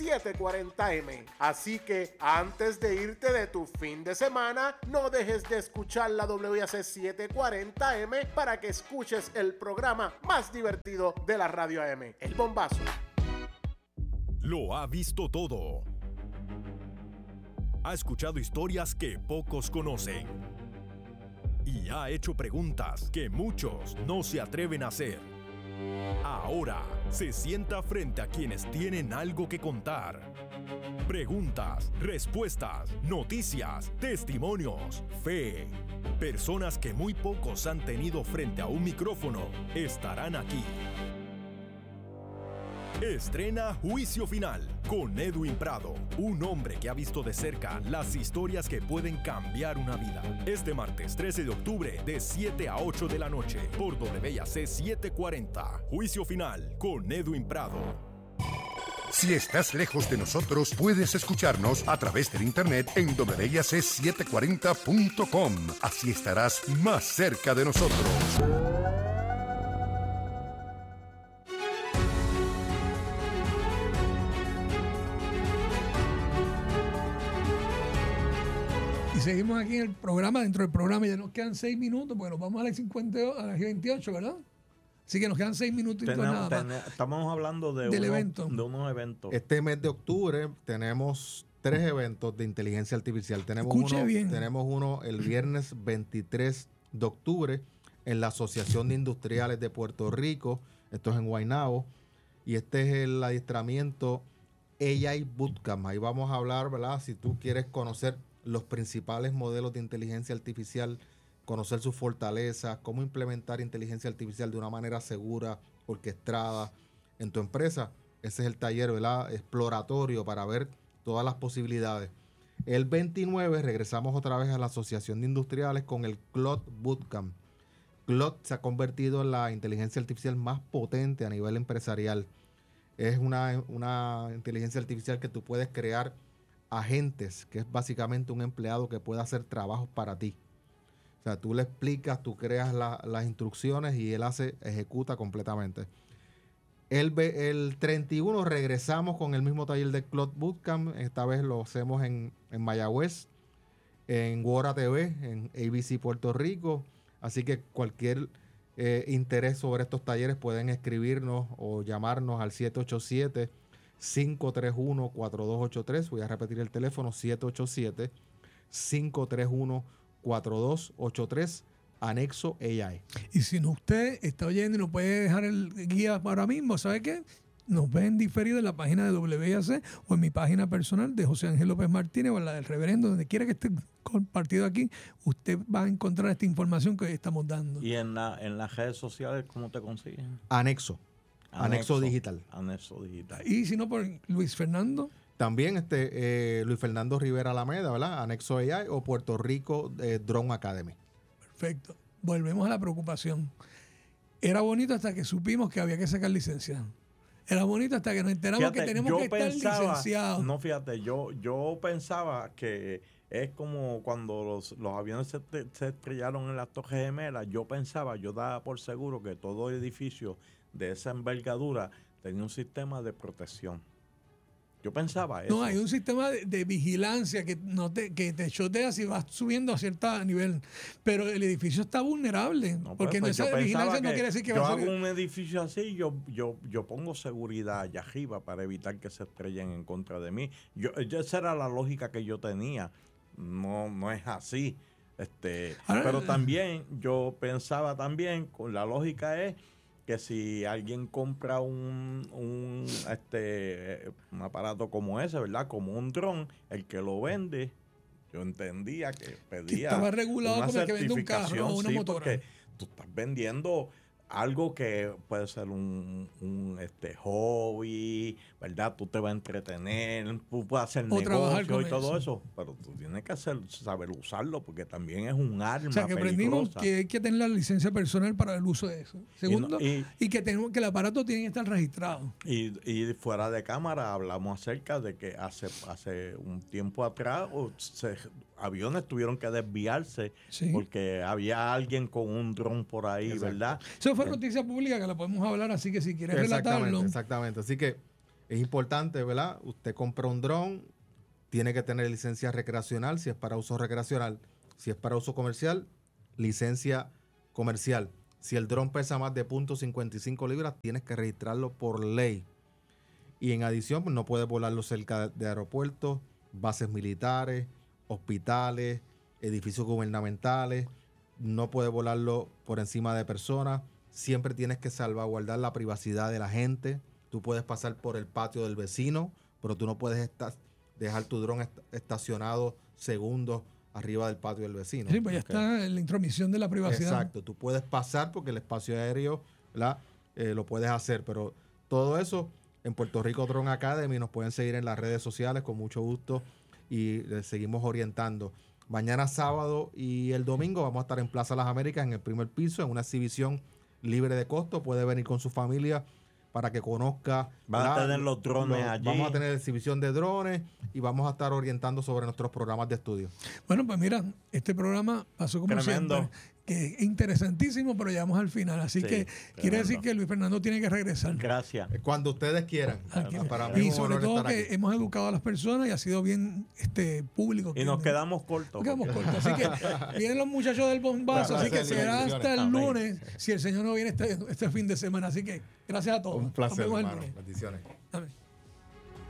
740M. Así que antes de irte de tu fin de semana, no dejes de escuchar la WIAC 740M para que escuches el programa más divertido de la radio AM, El Bombazo. Lo ha visto todo. Ha escuchado historias que pocos conocen. Y ha hecho preguntas que muchos no se atreven a hacer. Ahora se sienta frente a quienes tienen algo que contar. Preguntas, respuestas, noticias, testimonios, fe. Personas que muy pocos han tenido frente a un micrófono estarán aquí. Estrena Juicio Final con Edwin Prado, un hombre que ha visto de cerca las historias que pueden cambiar una vida. Este martes 13 de octubre de 7 a 8 de la noche por WIAC 740. Juicio Final con Edwin Prado. Si estás lejos de nosotros, puedes escucharnos a través del internet en WIAC740.com. Así estarás más cerca de nosotros. Seguimos aquí en el programa, dentro del programa ya nos quedan 6 minutos, porque nos vamos a las 58, a las 28, ¿verdad? Así que nos quedan 6 minutos nada más. Estamos hablando de unos eventos. Este mes de octubre tenemos 3 eventos de inteligencia artificial. Tenemos uno el viernes 23 de octubre en la Asociación de Industriales de Puerto Rico. Esto es en Guaynabo. Y este es el adiestramiento AI Bootcamp. Ahí vamos a hablar, ¿verdad? Si tú quieres conocer los principales modelos de inteligencia artificial, conocer sus fortalezas, cómo implementar inteligencia artificial de una manera segura, orquestada en tu empresa. Ese es el taller, ¿verdad?, exploratorio para ver todas las posibilidades. El 29 regresamos otra vez a la Asociación de Industriales con el Claude Bootcamp. Claude se ha convertido en la inteligencia artificial más potente a nivel empresarial. Es una inteligencia artificial que tú puedes crear agentes, que es básicamente un empleado que puede hacer trabajos para ti. O sea, tú le explicas, tú creas las instrucciones y él ejecuta completamente. El 31 regresamos con el mismo taller de Claude Bootcamp. Esta vez lo hacemos en Mayagüez, en Wora TV, en ABC Puerto Rico. Así que cualquier interés sobre estos talleres pueden escribirnos o llamarnos al 787-531-4283. Voy a repetir el teléfono, 787-531-4283, anexo AI. Y si no, usted está oyendo y no puede dejar el guía ahora mismo, ¿sabe qué? Nos ven diferido en la página de WIAC o en mi página personal de José Ángel López Martínez o en la del reverendo, donde quiera que esté compartido aquí, usted va a encontrar esta información que hoy estamos dando. ¿Y en las redes sociales cómo te consiguen? Anexo digital. Anexo digital. Y si no, por Luis Fernando. También Luis Fernando Rivera Alameda, ¿verdad? Anexo AI o Puerto Rico Drone Academy. Perfecto. Volvemos a la preocupación. Era bonito hasta que supimos que había que sacar licencia. Era bonito hasta que nos enteramos que tenemos que estar licenciados. No, fíjate, yo pensaba que es como cuando los aviones se estrellaron en las Torres Gemelas. Yo daba por seguro que todo edificio de esa envergadura tenía un sistema de protección. Yo pensaba eso. No, hay un sistema de vigilancia que te chotea si vas subiendo a cierto nivel. Pero el edificio está vulnerable. No, porque pues, esa vigilancia no quiere decir que va a ser. Yo hago un edificio así, yo pongo seguridad allá arriba para evitar que se estrellen en contra de mí. Esa era la lógica que yo tenía. No es así. Pero también yo pensaba también, con la lógica es que si alguien compra un aparato como ese, ¿verdad? Como un dron, el que lo vende, yo entendía que pedía estaba regulado una como el que vende un carro o una motora. Porque tú estás vendiendo algo que puede ser un hobby, ¿verdad? Tú te vas a entretener, tú puedes hacer negocio y todo eso, pero tú tienes que saber usarlo porque también es un arma. O sea, que aprendimos que hay que tener la licencia personal para el uso de eso. Segundo, y que el aparato tiene que estar registrado. Y fuera de cámara hablamos acerca de que hace un tiempo atrás aviones tuvieron que desviarse porque había alguien con un dron por ahí. Exacto. ¿Verdad? Eso fue noticia pública que la podemos hablar, así que si quieres relatarlo. Exactamente. Así que Es importante, ¿verdad? Usted compra un dron, tiene que tener licencia recreacional si es para uso recreacional. Si es para uso comercial, licencia comercial. Si el dron pesa más de 0.55 libras, tienes que registrarlo por ley. Y en adición, no puedes volarlo cerca de aeropuertos, bases militares, hospitales, edificios gubernamentales. No puedes volarlo por encima de personas. Siempre tienes que salvaguardar la privacidad de la gente. Tú puedes pasar por el patio del vecino, pero tú no puedes dejar tu dron estacionado segundos arriba del patio del vecino. Sí, pues ya está la intromisión de la privacidad. Exacto, tú puedes pasar porque el espacio aéreo, ¿verdad? Lo puedes hacer, pero todo eso en Puerto Rico Drone Academy nos pueden seguir en las redes sociales con mucho gusto y les seguimos orientando. Mañana sábado y el domingo vamos a estar en Plaza Las Américas en el primer piso en una exhibición libre de costo. Puede venir con su familia para que conozca. Van a tener los drones allí. Vamos a tener exhibición de drones y vamos a estar orientando sobre nuestros programas de estudio. Bueno, pues mira, este programa pasó como tremendo, siempre, que es interesantísimo, pero llegamos al final. Así sí, que quiere decir que Luis Fernando tiene que regresar. Gracias. Cuando ustedes quieran. Para mí y sobre todo que aquí hemos educado a las personas y ha sido bien público. Y nos quedamos cortos. Nos quedamos cortos. Así que vienen los muchachos del bombazo, así que será hasta el lunes si el Señor no viene este fin de semana. Así que gracias a todos. Un placer, hermano. Bendiciones. Amén.